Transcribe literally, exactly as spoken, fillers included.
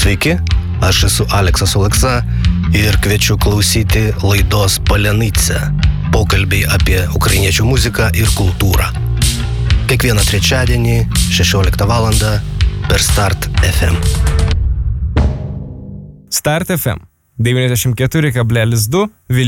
Sveiki, aš esu Aleksas Oleksa ir kviečiu klausyti laidos Palenica, pokalbiai apie ukrainiečių muziką ir kultūrą. Kiekvieną trečiadienį šešioliktą valandą per Start F M. Start F M devyniasdešimt keturi kablelis du